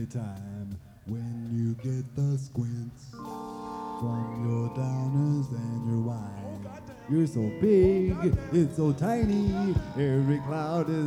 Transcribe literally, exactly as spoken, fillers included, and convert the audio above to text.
time when you get the squints from your downers and your wine. You're so big, it's so tiny. Every cloud is